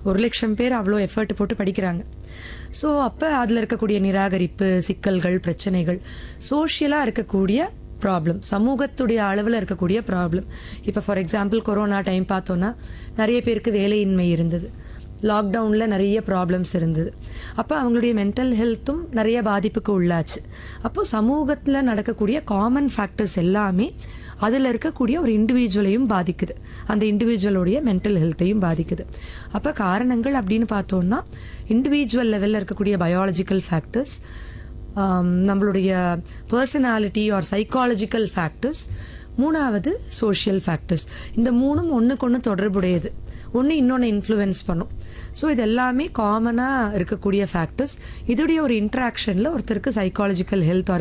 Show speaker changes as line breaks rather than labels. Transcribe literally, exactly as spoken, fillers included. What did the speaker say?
ஒரு லட்சம் பேர் அவ்வளோ எஃபர்ட் போட்டு படிக்கிறாங்க. ஸோ அப்போ அதில் இருக்கக்கூடிய நிராகரிப்பு, சிக்கல்கள், பிரச்சனைகள், சோஷியலாக இருக்கக்கூடிய ப்ராப்ளம், சமூகத்துடைய அளவில் இருக்கக்கூடிய ப்ராப்ளம். இப்போ ஃபார் எக்ஸாம்பிள் கொரோனா டைம் பார்த்தோன்னா நிறைய பேருக்கு வேலையின்மை இருந்தது, லாக்டவுனில் நிறைய ப்ராப்ளம்ஸ் இருந்தது. அப்போ அவங்களுடைய மென்டல் ஹெல்த்தும் நிறைய பாதிப்புக்கு உள்ளாச்சு. அப்போது சமூகத்தில் நடக்கக்கூடிய காமன் ஃபேக்டர்ஸ் எல்லாமே அதில் இருக்கக்கூடிய ஒரு இண்டிவிஜுவலையும் பாதிக்குது, அந்த இண்டிவிஜுவலுடைய மென்டல் ஹெல்த்தையும் பாதிக்குது. அப்போ காரணங்கள் அப்படின்னு பார்த்தோன்னா இண்டிவிஜுவல் லெவலில் இருக்கக்கூடிய பயாலஜிக்கல் ஃபேக்டர்ஸ், நம்மளுடைய பர்சனாலிட்டி ஆர் சைக்காலஜிக்கல் ஃபேக்டர்ஸ், மூணாவது சோஷியல் ஃபேக்டர்ஸ். இந்த மூணும் ஒன்றுக்கு ஒன்று தொடர்புடையது, ஒன்று இன்னொன்று இன்ஃப்ளூயன்ஸ் பண்ணும். ஸோ இது எல்லாமே காமனாக இருக்கக்கூடிய ஃபேக்டர்ஸ். இதோடைய ஒரு இன்ட்ராக்ஷனில் ஒருத்தருக்கு சைக்காலஜிக்கல் ஹெல்த் ஆர்